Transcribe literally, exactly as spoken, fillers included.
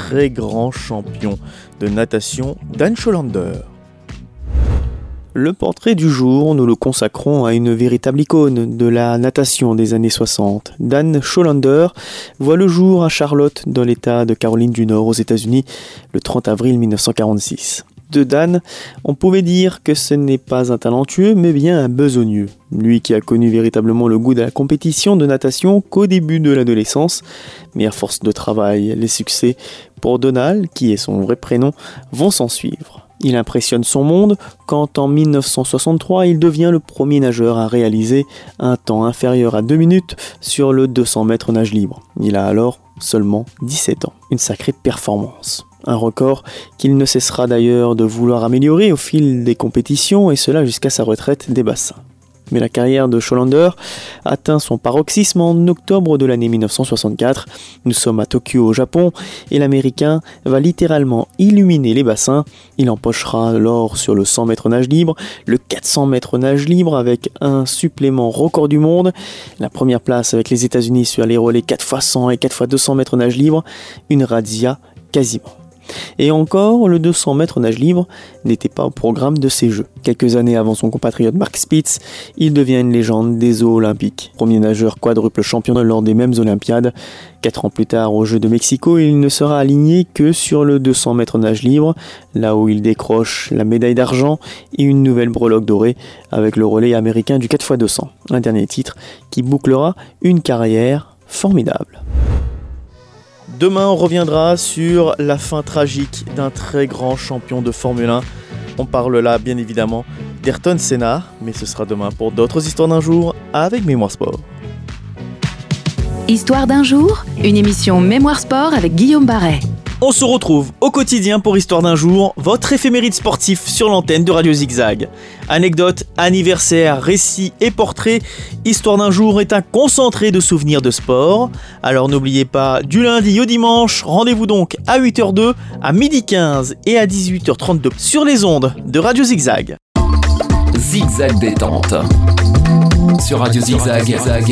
très grand champion de natation, Dan Schollander. Le portrait du jour, nous le consacrons à une véritable icône de la natation des années soixante. Dan Schollander voit le jour à Charlotte, dans l'État de Caroline du Nord, aux États-Unis, le trente avril mille neuf cent quarante-six. De Dan, on pouvait dire que ce n'est pas un talentueux, mais bien un besogneux. Lui qui a connu véritablement le goût de la compétition de natation qu'au début de l'adolescence, mais à force de travail, les succès pour Donald, qui est son vrai prénom, vont s'en suivre. Il impressionne son monde quand en mille neuf cent soixante-trois, il devient le premier nageur à réaliser un temps inférieur à deux minutes sur le deux cents mètres nage libre. Il a alors seulement dix-sept ans. Une sacrée performance. Un record qu'il ne cessera d'ailleurs de vouloir améliorer au fil des compétitions et cela jusqu'à sa retraite des bassins. Mais la carrière de Schollander atteint son paroxysme en octobre de l'année mille neuf cent soixante-quatre. Nous sommes à Tokyo au Japon et l'Américain va littéralement illuminer les bassins. Il empochera l'or sur le cent mètres nage libre, le quatre cents mètres nage libre avec un supplément record du monde, la première place avec les États-Unis sur les relais quatre fois cent et quatre fois deux cents mètres nage libre, une razzia quasiment. Et encore, le deux cents mètres nage libre n'était pas au programme de ces Jeux. Quelques années avant son compatriote Mark Spitz, il devient une légende des eaux olympiques. Premier nageur quadruple champion lors des mêmes Olympiades. Quatre ans plus tard, aux Jeux de Mexico, il ne sera aligné que sur le deux cents mètres nage libre, là où il décroche la médaille d'argent et une nouvelle breloque dorée avec le relais américain du quatre fois deux cents. Un dernier titre qui bouclera une carrière formidable. Demain, on reviendra sur la fin tragique d'un très grand champion de Formule un. On parle là, bien évidemment, d'Ayrton Senna, mais ce sera demain pour d'autres histoires d'un jour avec Mémoire Sport. Histoire d'un jour, une émission Mémoire Sport avec Guillaume Barret. On se retrouve au quotidien pour Histoire d'un jour, votre éphéméride sportif sur l'antenne de Radio Zigzag. Anecdotes, anniversaires, récits et portraits, Histoire d'un jour est un concentré de souvenirs de sport. Alors n'oubliez pas, du lundi au dimanche, rendez-vous donc à huit heures deux, à midi quinze et à dix-huit heures trente-deux sur les ondes de Radio Zigzag. Zigzag détente sur Radio Zigzag.